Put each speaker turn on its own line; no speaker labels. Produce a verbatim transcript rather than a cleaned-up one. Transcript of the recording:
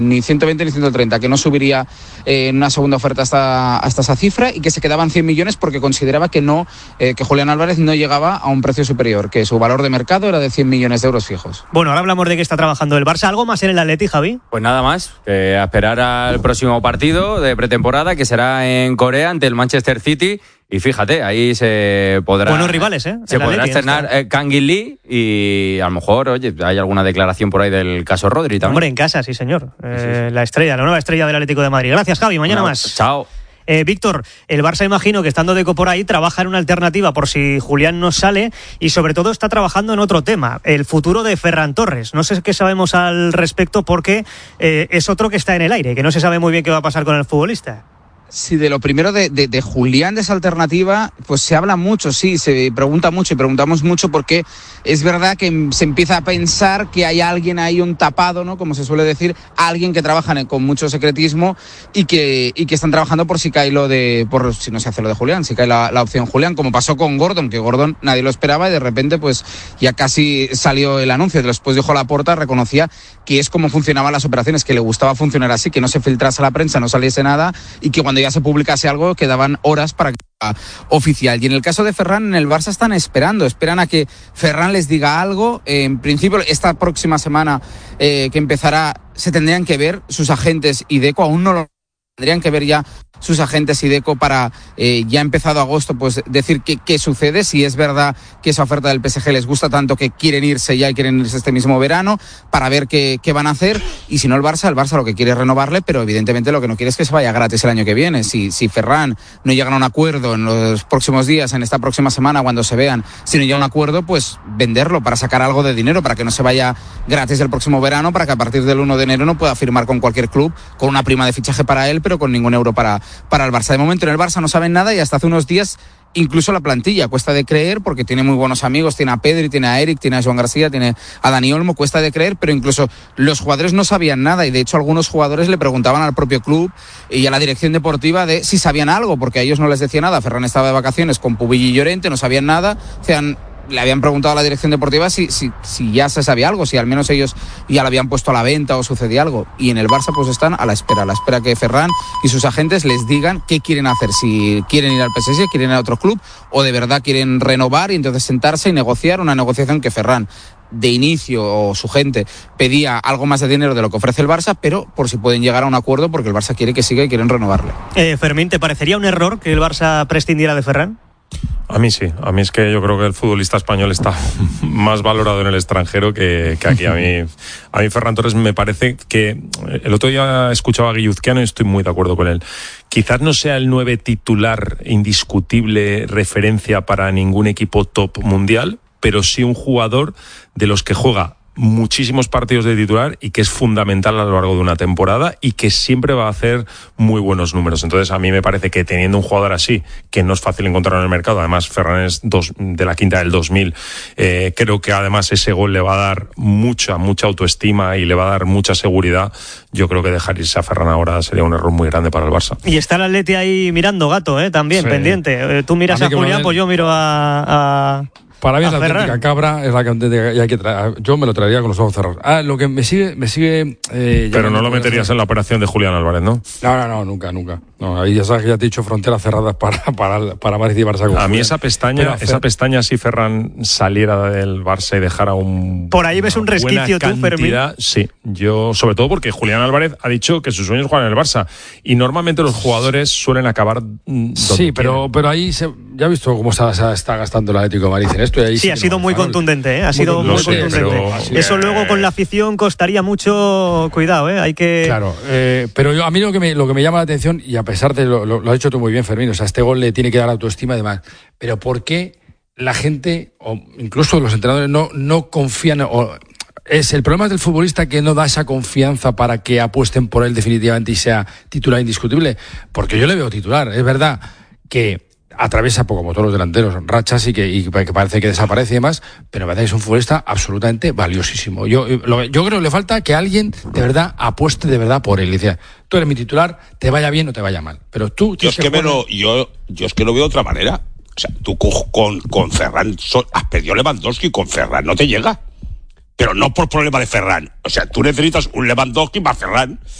ni ciento veinte ni ciento treinta, que no subiría eh, en una segunda oferta hasta, hasta esa cifra y que se quedaban cien millones porque consideraba que no eh, que Julián Álvarez no llegaba a un precio superior, que su valor de mercado era de cien millones de euros fijos.
Bueno, ahora hablamos de que está trabajando el Barça. ¿Algo más en el Atleti, Javi?
Pues nada más, que a esperar al próximo partido de pretemporada, que será en Corea ante el Manchester City. Y fíjate, ahí se podrá...
Buenos rivales, ¿eh?
Se podrá estrenar eh, Kang-in Lee y a lo mejor, oye, hay alguna declaración por ahí del caso Rodri también.
Hombre, en casa, sí, señor. Eh,
sí.
La estrella, la nueva estrella del Atlético de Madrid. Gracias, Javi. Mañana
No,
más.
Chao.
Eh, Víctor, el Barça imagino que estando Deco por ahí trabaja en una alternativa por si Julián no sale y sobre todo está trabajando en otro tema, el futuro de Ferran Torres. No sé qué sabemos al respecto porque eh, es otro que está en el aire, que no se sabe muy bien qué va a pasar con el futbolista.
Sí, de lo primero de, de, de Julián, de esa alternativa, pues se habla mucho, sí, se pregunta mucho y preguntamos mucho porque es verdad que se empieza a pensar que hay alguien ahí, un tapado, ¿no? Como se suele decir, alguien que trabaja con mucho secretismo y que, y que están trabajando por si cae lo de, por si no se hace lo de Julián, si cae la, la opción Julián, como pasó con Gordon, que Gordon nadie lo esperaba y de repente pues ya casi salió el anuncio, después dijo Laporta, reconocía que es como funcionaban las operaciones, que le gustaba funcionar así, que no se filtrase a la prensa, no saliese nada y que cuando ya se publicase algo quedaban horas para que sea oficial. Y en el caso de Ferran, en el Barça están esperando, esperan a que Ferran les diga algo. Eh, en principio, esta próxima semana eh, que empezará, se tendrían que ver sus agentes y Deco, aún no lo tendrían que ver ya sus agentes y Deco para eh, ya empezado agosto pues decir qué, qué sucede, si es verdad que esa oferta del P S G les gusta tanto que quieren irse ya y quieren irse este mismo verano para ver qué, qué van a hacer, y si no el Barça, el Barça lo que quiere es renovarle, pero evidentemente lo que no quiere es que se vaya gratis el año que viene. Si, si Ferran no llega a un acuerdo en los próximos días, en esta próxima semana cuando se vean, si no llega a un acuerdo, pues venderlo para sacar algo de dinero, para que no se vaya gratis el próximo verano, para que a partir del uno de enero no pueda firmar con cualquier club, con una prima de fichaje para él, pero con ningún euro para para el Barça. De momento en el Barça no saben nada y hasta hace unos días incluso la plantilla cuesta de creer porque tiene muy buenos amigos, tiene a Pedri, tiene a Eric, tiene a Joan García, tiene a Dani Olmo, cuesta de creer, pero incluso los jugadores no sabían nada y de hecho algunos jugadores le preguntaban al propio club y a la dirección deportiva de si sabían algo, porque a ellos no les decía nada. Ferran estaba de vacaciones con Pubillo y Llorente, no sabían nada, decían, le habían preguntado a la dirección deportiva si, si, si ya se sabía algo, si al menos ellos ya lo habían puesto a la venta o sucedía algo. Y en el Barça pues están a la espera, a la espera que Ferran y sus agentes les digan qué quieren hacer, si quieren ir al P S G, quieren ir a otro club o de verdad quieren renovar y entonces sentarse y negociar una negociación que Ferran de inicio o su gente pedía algo más de dinero de lo que ofrece el Barça, pero por si pueden llegar a un acuerdo porque el Barça quiere que siga y quieren renovarle.
Eh, Fermín, ¿te parecería un error que el Barça prescindiera de Ferran?
A mí sí, a mí es que yo creo que el futbolista español está más valorado en el extranjero que, que aquí. A mí, a mí Ferran Torres me parece que, el otro día escuchaba a Guilluzquiano y estoy muy de acuerdo con él, quizás no sea el nueve titular indiscutible referencia para ningún equipo top mundial, pero sí un jugador de los que juega muchísimos partidos de titular y que es fundamental a lo largo de una temporada y que siempre va a hacer muy buenos números. Entonces a mí me parece que teniendo un jugador así, que no es fácil encontrar en el mercado, además Ferran es dos, de la quinta del dos mil, eh, creo que además ese gol le va a dar mucha, mucha autoestima y le va a dar mucha seguridad. Yo creo que dejar irse a Ferran ahora sería un error muy grande para el Barça.
Y está el Atleti ahí mirando, Gato, ¿eh? También, sí, pendiente. Eh, tú miras a, a Julián, pues yo miro a... a...
Para mí es la auténtica cabra, es la que y hay que traer. Yo me lo traería con los ojos cerrados. Ah, lo que me sigue, me sigue. Eh,
Pero no lo meterías en la operación de Julián Álvarez, ¿no?
No, no, no, nunca, nunca. No, ahí ya sabes que ya te he dicho fronteras cerradas para para para Madrid y Barça.
A mí esa pestaña, esa pestaña si Ferran saliera del Barça y dejara un.
Por ahí ves un resquicio tú, Fermín.
Sí, yo sobre todo porque Julián Álvarez ha dicho que su sueño es jugar en el Barça y normalmente los jugadores suelen acabar.
Sí, pero quieren. pero ahí se, ya he visto cómo está, se está gastando el Atlético de Madrid en esto. Y ahí
sí, sí ha sido muy contundente, ¿eh? Ha sido muy
sé,
contundente.
Pero,
Eso luego con la afición costaría mucho, cuidado, ¿eh? Hay que...
Claro, eh, pero yo, a mí lo que, me, lo que me llama la atención, y a pesar de lo, lo, lo has dicho tú muy bien, Fermín, o sea, este gol le tiene que dar autoestima y demás, pero ¿por qué la gente, o incluso los entrenadores, no, no confían... O, es el problema del futbolista que no da esa confianza para que apuesten por él definitivamente y sea titular indiscutible? Porque yo le veo titular, es verdad que atraviesa poco como todos los delanteros, rachas y que, y que parece que desaparece y demás, pero me parece que es un futbolista absolutamente valiosísimo. Yo, lo, yo creo que le falta que alguien de verdad apueste de verdad por él. Y dice, tú eres mi titular, te vaya bien o te vaya mal. Pero tú
yo es que, que me lo, yo, yo es que lo veo de otra manera. O sea, tú con, con Ferran so, has perdido Lewandowski, con Ferran no te llega. Pero no por problema de Ferran. O sea, tú necesitas un Lewandowski para Ferran.